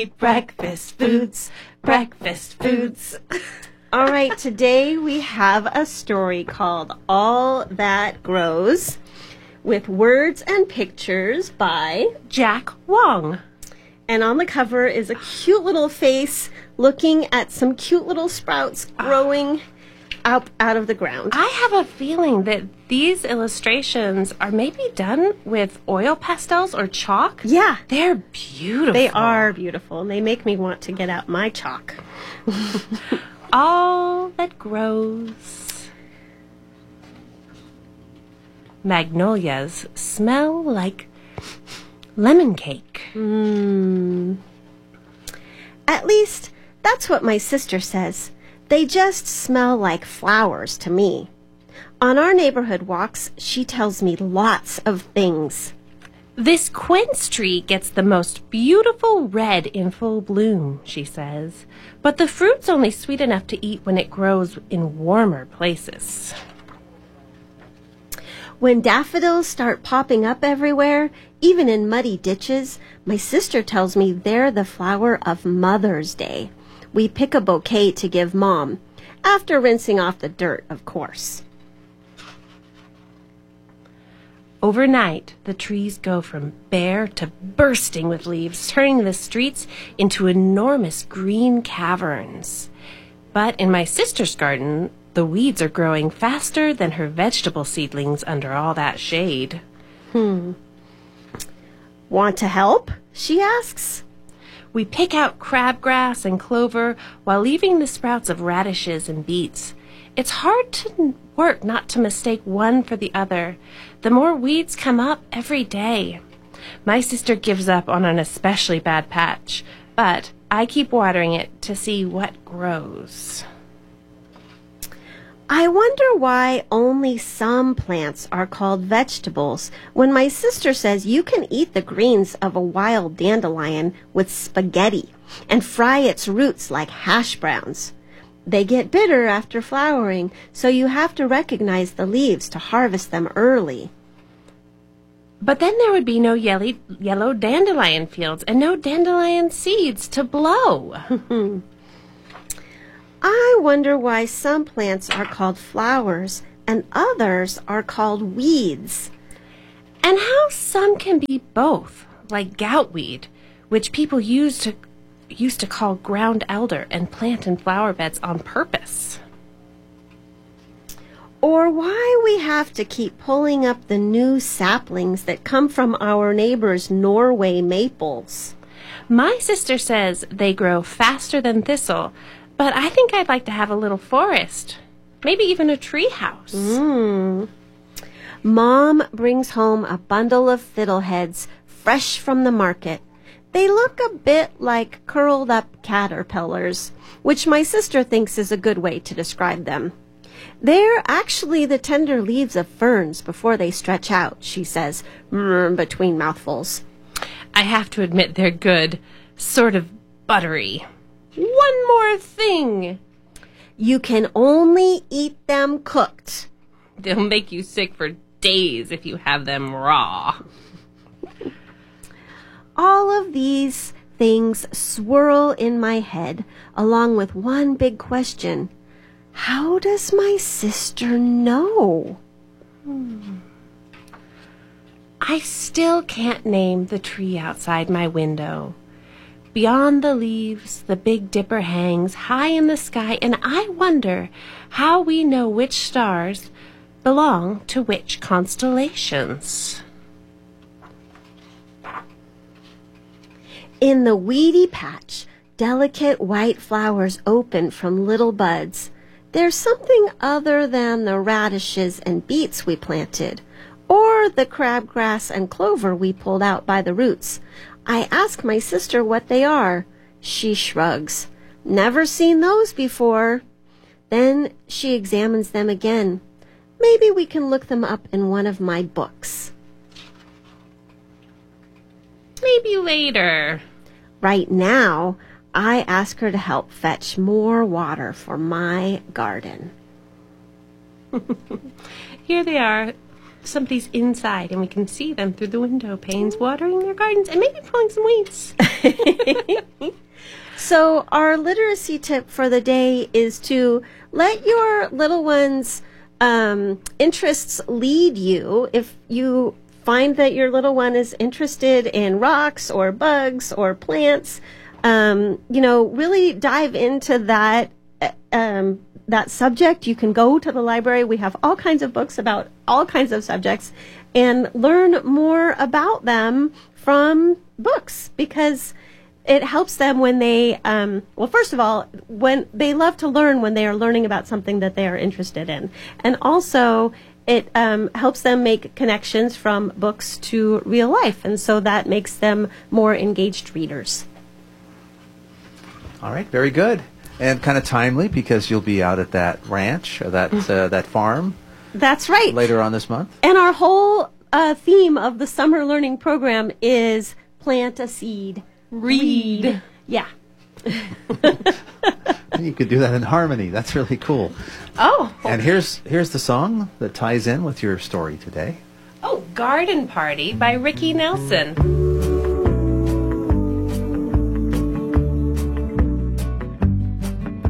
Breakfast foods, breakfast foods. All right, today we have a story called All That Grows with words and pictures by Jack Wong. And on the cover is a cute little face looking at some cute little sprouts growing out of the ground. I have a feeling that these illustrations are maybe done with oil pastels or chalk. Yeah. They're beautiful. They are beautiful. They make me want to get out my chalk. All that grows. Magnolias smell like lemon cake. At least, that's what my sister says. They just smell like flowers to me. On our neighborhood walks, she tells me lots of things. This quince tree gets the most beautiful red in full bloom, she says, but the fruit's only sweet enough to eat when it grows in warmer places. When daffodils start popping up everywhere, even in muddy ditches, my sister tells me they're the flower of Mother's Day. We pick a bouquet to give Mom, after rinsing off the dirt, of course. Overnight, the trees go from bare to bursting with leaves, turning the streets into enormous green caverns. But in my sister's garden, the weeds are growing faster than her vegetable seedlings under all that shade. Want to help? She asks. We pick out crabgrass and clover while leaving the sprouts of radishes and beets. It's hard to work not to mistake one for the other. The more weeds come up every day. My sister gives up on an especially bad patch, but I keep watering it to see what grows. I wonder why only some plants are called vegetables when my sister says you can eat the greens of a wild dandelion with spaghetti and fry its roots like hash browns. They get bitter after flowering, so you have to recognize the leaves to harvest them early. But then there would be no yellow dandelion fields and no dandelion seeds to blow. I wonder why some plants are called flowers and others are called weeds. And how some can be both, like goutweed, which people used to call ground elder and plant in flower beds on purpose. Or why we have to keep pulling up the new saplings that come from our neighbor's Norway maples. My sister says they grow faster than thistle, but I think I'd like to have a little forest, maybe even a tree house. Mom brings home a bundle of fiddleheads fresh from the market. They look a bit like curled up caterpillars, which my sister thinks is a good way to describe them. They're actually the tender leaves of ferns before they stretch out, she says, between mouthfuls. I have to admit they're good, sort of buttery. One more thing. You can only eat them cooked. They'll make you sick for days if you have them raw. All of these things swirl in my head, along with one big question. How does my sister know? I still can't name the tree outside my window. Beyond the leaves, the Big Dipper hangs high in the sky, and I wonder how we know which stars belong to which constellations. In the weedy patch, delicate white flowers open from little buds. There's something other than the radishes and beets we planted, or the crabgrass and clover we pulled out by the roots. I ask my sister what they are. She shrugs. Never seen those before. Then she examines them again. Maybe we can look them up in one of my books. Maybe later. Right now, I ask her to help fetch more water for my garden. Here they are. somebody's inside and we can see them through the window panes watering their gardens and maybe pulling some weeds. So our literacy tip for the day is to let your little ones' interests lead you. If you find that your little one is interested in rocks or bugs or plants, really dive into that subject. You can go to the library. We have all kinds of books about all kinds of subjects and learn more about them from books, because it helps them when they, first of all, when they love to learn when they are learning about something that they are interested in. And also, it helps them make connections from books to real life. And so that makes them more engaged readers. All right, very good. And kind of timely, because you'll be out at that ranch, or that farm. That's right. Later on this month. And our whole theme of the summer learning program is plant a seed. Read. Yeah. You could do that in harmony. That's really cool. Oh. And here's the song that ties in with your story today. Oh, Garden Party by Ricky Nelson.